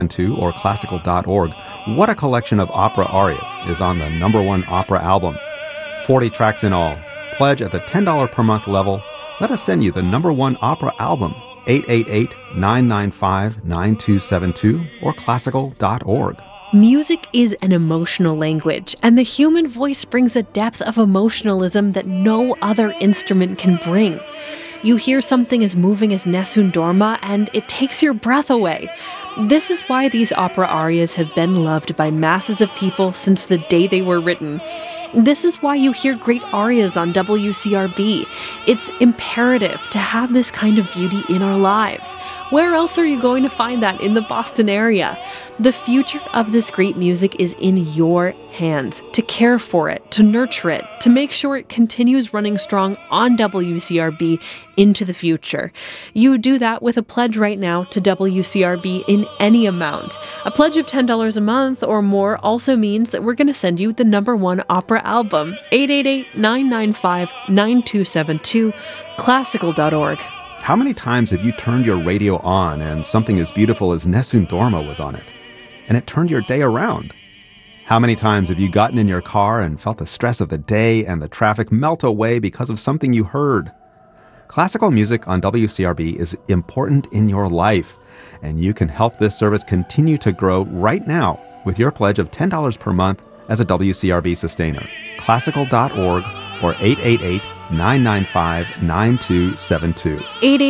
2 or classical.org, what a collection of opera arias is on the #1 opera album. 40 tracks in all. Pledge at the $10 per month level. Let us send you the #1 opera album, 888-995-9272 or classical.org. Music is an emotional language, and the human voice brings a depth of emotionalism that no other instrument can bring. You hear something as moving as Nessun Dorma, and it takes your breath away. This is why these opera arias have been loved by masses of people since the day they were written. This is why you hear great arias on WCRB. It's imperative to have this kind of beauty in our lives. Where else are you going to find that in the Boston area? The future of this great music is in your hands, to care for it, to nurture it, to make sure it continues running strong on WCRB into the future. You do that with a pledge right now to WCRB in any amount. A pledge of $10 a month or more also means that we're going to send you the #1 opera album, 888-995-9272, classical.org. How many times have you turned your radio on and something as beautiful as Nessun Dorma was on it, and it turned your day around? How many times have you gotten in your car and felt the stress of the day and the traffic melt away because of something you heard? Classical music on WCRB is important in your life, and you can help this service continue to grow right now with your pledge of $10 per month as a WCRB sustainer. Classical.org or 888-995-9272.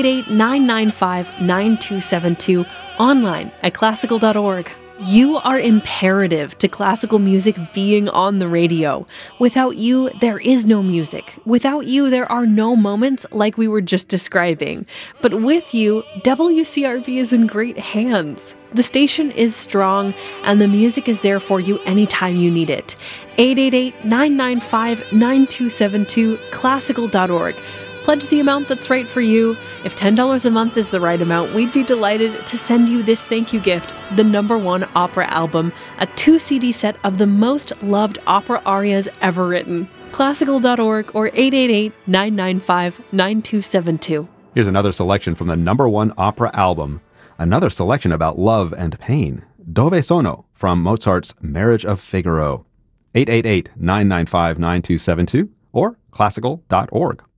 888-995-9272, online at classical.org. You are imperative to classical music being on the radio. Without you, there is no music. Without you, there are no moments like we were just describing. But with you, WCRB is in great hands. The station is strong, and the music is there for you anytime you need it. 888-995-9272, classical.org. Pledge the amount that's right for you. If $10 a month is the right amount, we'd be delighted to send you this thank you gift, the #1 opera album, a 2-CD set of the most loved opera arias ever written. Classical.org or 888-995-9272. Here's another selection from the #1 opera album, another selection about love and pain. Dove Sono from Mozart's Marriage of Figaro. 888-995-9272 or classical.org.